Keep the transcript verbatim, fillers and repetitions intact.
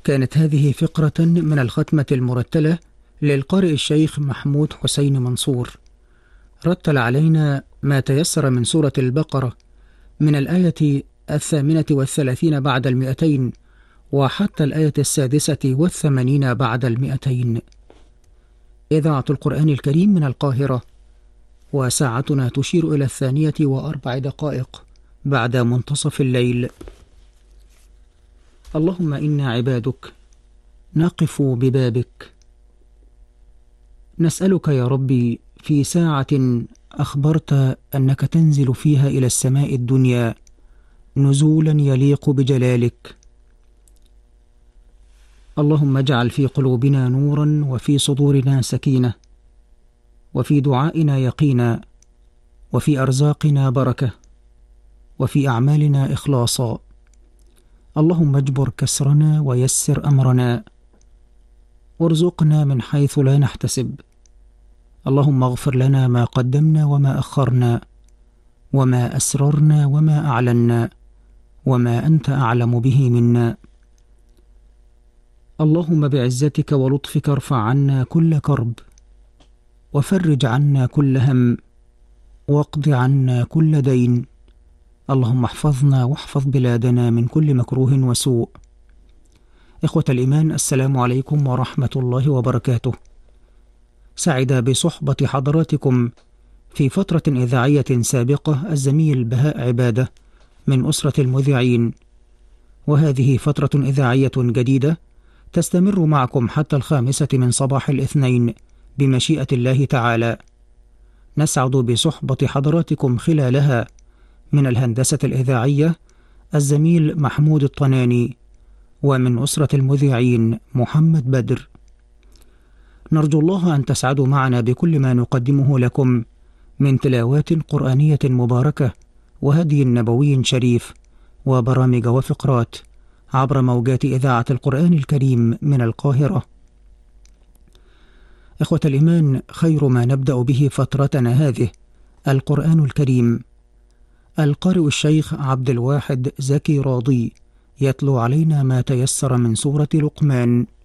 كانت هذه فقرة من الختمة المرتلة للقارئ الشيخ محمود حسين منصور، رتل علينا ما تيسر من سورة البقرة من الآية الثامنة والثلاثين بعد المئتين وحتى الآية السادسة والثمانين بعد المئتين. إذاعة القرآن الكريم من القاهرة، وساعتنا تشير إلى الثانية وأربع دقائق بعد منتصف الليل. اللهم إنا عبادك نقف ببابك، نسألك يا ربي في ساعة أخبرت أنك تنزل فيها إلى السماء الدنيا نزولا يليق بجلالك. اللهم اجعل في قلوبنا نورا، وفي صدورنا سكينة، وفي دعائنا يقينا، وفي أرزاقنا بركة، وفي أعمالنا إخلاصا. اللهم اجبر كسرنا ويسر أمرنا، وارزقنا من حيث لا نحتسب. اللهم اغفر لنا ما قدمنا وما أخرنا، وما أسررنا وما أعلنا، وما أنت أعلم به منا. اللهم بعزتك ولطفك ارفع عنا كل كرب، وفرج عنا كل هم، واقض عنا كل دين. اللهم احفظنا واحفظ بلادنا من كل مكروه وسوء. إخوة الإيمان، السلام عليكم ورحمة الله وبركاته. سعد بصحبة حضراتكم في فترة إذاعية سابقة الزميل بهاء عبادة من أسرة المذيعين، وهذه فترة إذاعية جديدة تستمر معكم حتى الخامسة من صباح الاثنين بمشيئة الله تعالى. نسعد بصحبة حضراتكم خلالها من الهندسة الإذاعية الزميل محمود الطناني، ومن أسرة المذيعين محمد بدر. نرجو الله أن تسعدوا معنا بكل ما نقدمه لكم من تلاوات قرآنية مباركة وهدي نبوي شريف وبرامج وفقرات عبر موجات إذاعة القرآن الكريم من القاهرة. إخوة الإيمان، خير ما نبدأ به فترتنا هذه القرآن الكريم. القارئ الشيخ عبد الواحد زكي راضي يتلو علينا ما تيسر من سورة لقمان.